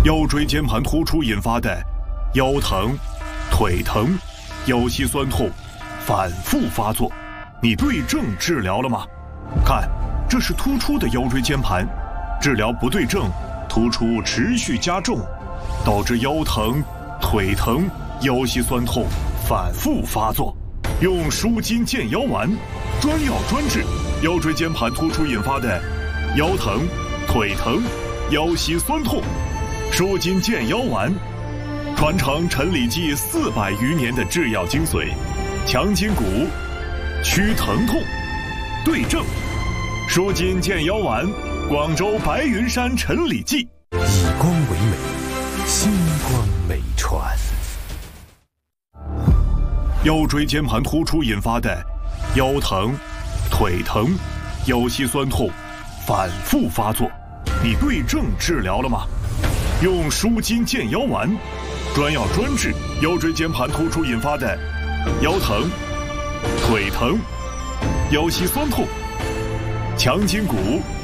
腰椎间盘突出引发的腰疼、腿疼、腰膝酸痛反复发作，你对症治疗了吗？看，这是突出的腰椎间盘，治疗不对症，突出持续加重，导致腰疼、腿疼、腰膝酸痛反复发作。用舒筋健腰丸，专药专治腰椎间盘突出引发的腰疼、腿疼、腰膝酸痛。舒筋健腰丸，传承陈李济400余年的制药精髓，强筋骨，祛疼痛，对症。舒筋健腰丸，广州白云山陈李济。 以光为美，星光美传。 腰椎间盘突出引发的腰疼、腿疼、腰膝酸痛反复发作，你对症治疗了吗？用舒筋健腰丸，专药专治腰椎间盘突出引发的腰疼、腿疼、腰膝酸痛，强筋骨，